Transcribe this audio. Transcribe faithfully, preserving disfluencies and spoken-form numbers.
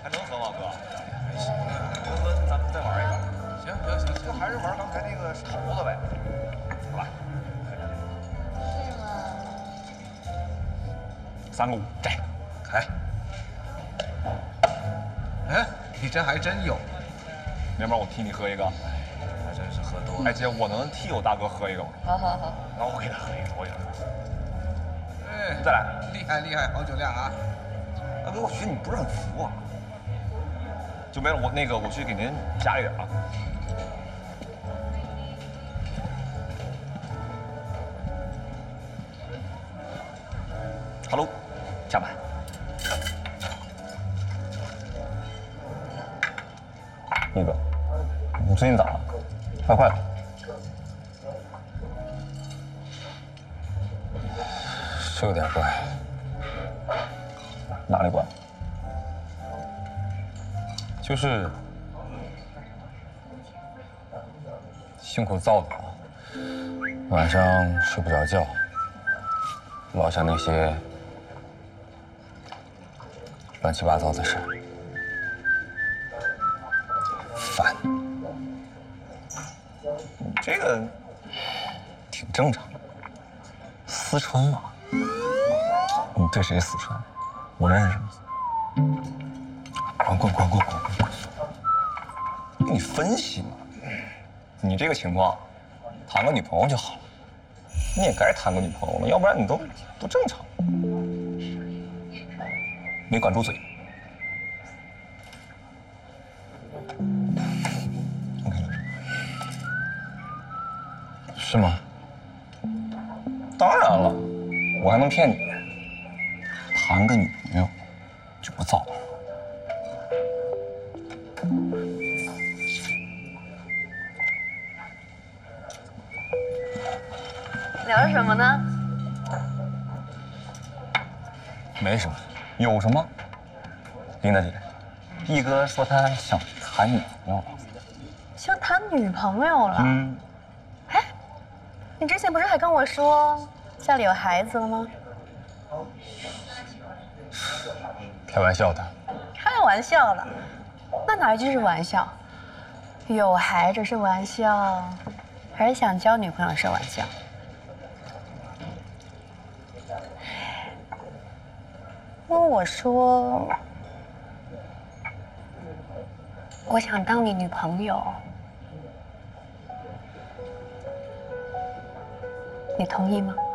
还能喝吗，哥？行啊，哥哥，咱们再玩一个。 行行行， 就还是玩刚才那个骰子呗，好吧？ 是吗？ 三个五，这开。哎，你这还真有。 要不然我替你喝一个。 还真是喝多了。 哎姐，我能替我大哥喝一个吗？ 好好好。 那我给他喝一个，我给他喝。 哎， 再来。 厉害厉害，好酒量啊！ 大哥，我觉得你不是很服啊。就没了，我那个我去给您加一点啊。Hello， 加满。那个，你最近咋了？坏坏的？ 是有点怪。 哪里怪？ 就是辛苦造的，晚上睡不着觉，老想那些乱七八糟的事儿，烦。 这个挺正常。思春嘛，你对谁思春？我认识吗？滚滚滚滚滚滚滚！给你分析嘛，你这个情况，谈个女朋友就好了。你也该谈个女朋友了，要不然你都不正常。没管住嘴。我跟你说， 是吗？ 当然了，我还能骗你？谈个女朋友就不造。 聊什么呢？ 没什么，有什么？琳达姐，毅哥说他想谈女朋友了。 想谈女朋友了？ 嗯。 哎，你之前不是还跟我说家里有孩子了吗？ 开玩笑的。 开玩笑了，那哪一句是玩笑？有孩子是玩笑，还是想交女朋友是玩笑？因为我说我想当你女朋友，你同意吗？